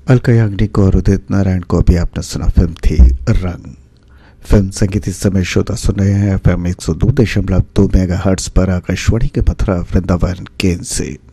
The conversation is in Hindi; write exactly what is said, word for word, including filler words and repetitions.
अलका याग्निक और उदित नारायण को भी आपने सुना। फिल्म थी रंग। फिल्म संगीत इस समय श्रोता सुन रहे हैं एफ एम एक सौ दो दशमलव दो मेगा हर्ट्स पर आकाशवाणी के मथुरा वृंदावन केंद्र से।